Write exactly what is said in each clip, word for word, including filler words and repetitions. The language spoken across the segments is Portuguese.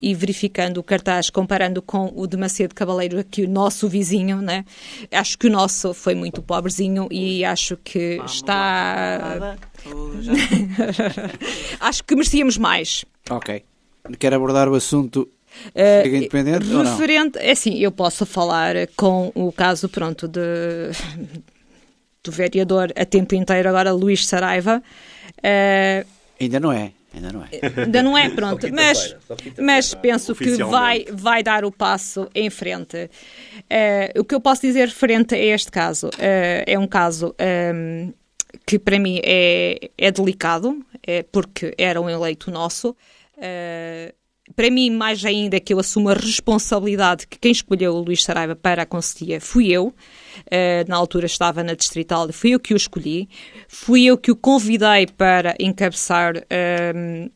e verificando o cartaz, comparando com o de Macedo Cabaleiro, aqui o nosso vizinho, né? Acho que o nosso foi muito pobrezinho e acho que Vamos está... acho que merecíamos mais. Ok. Quer abordar o assunto uh, Chega Independente referente, ou não? É assim, eu posso falar com o caso, pronto, de, do vereador a tempo inteiro agora, Luís Saraiva. Uh, Ainda não é. Ainda não é. Ainda não é, pronto, mas, mas penso que vai, vai dar o passo em frente. Uh, o que eu posso dizer referente a este caso, uh, é um caso um, que para mim é, é delicado, é porque era um eleito nosso. Uh, para mim, mais ainda, que eu assumo a responsabilidade que quem escolheu o Luís Saraiva para a conselhia fui eu. Uh, na altura estava na Distrital e fui eu que o escolhi. Fui eu que o convidei para encabeçar uh,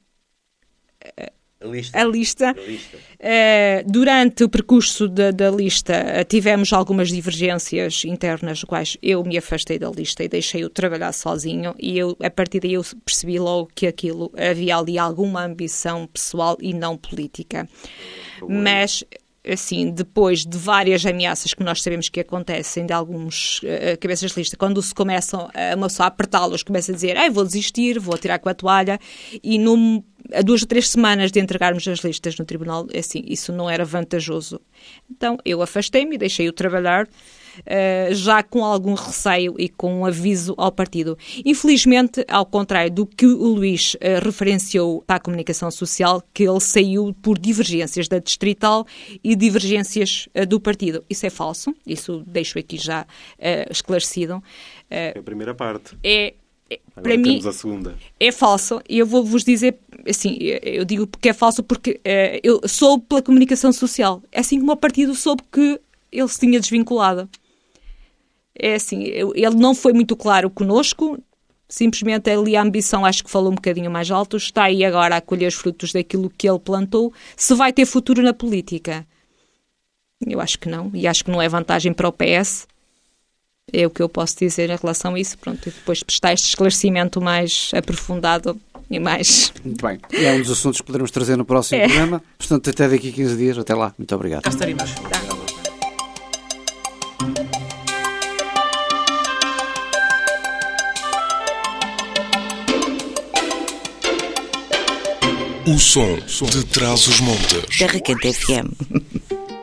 a lista. A lista. A lista. Uh, durante o percurso da, da lista uh, tivemos algumas divergências internas, quais eu me afastei da lista e deixei-o trabalhar sozinho, e eu, a partir daí eu percebi logo que aquilo havia ali alguma ambição pessoal e não política. Mas, assim, depois de várias ameaças que nós sabemos que acontecem de alguns uh, cabeças de lista, quando se começam a, uma pessoa a apertá-los, começa a dizer, ah, vou desistir, vou tirar com a toalha, e num, a duas ou três semanas de entregarmos as listas no tribunal, assim, isso não era vantajoso. Então, eu afastei-me e deixei-o trabalhar, Uh, já com algum receio e com um aviso ao partido. Infelizmente, ao contrário do que o Luís uh, referenciou para a comunicação social, que ele saiu por divergências da Distrital e divergências uh, do partido. Isso é falso, isso deixo aqui já uh, esclarecido. Uh, é a primeira parte. É É, Agora para mim, a segunda. É falso, e eu vou-vos dizer, assim, eu digo porque é falso porque uh, eu soube pela comunicação social, é assim como o partido soube que ele se tinha desvinculado. É assim, eu, ele não foi muito claro connosco, simplesmente ali a ambição acho que falou um bocadinho mais alto, está aí agora a colher os frutos daquilo que ele plantou. Se vai ter futuro na política? Eu acho que não, e acho que não é vantagem para o P S. É o que eu posso dizer em relação a isso. Pronto, e depois prestar este esclarecimento mais aprofundado e mais... Muito bem. E é um dos assuntos que poderemos trazer no próximo é. programa. Portanto, até daqui a quinze dias. Até lá. Muito obrigado. Cá estaremos. Tá. O som de Trás-os-Montes. Terra Quente F M.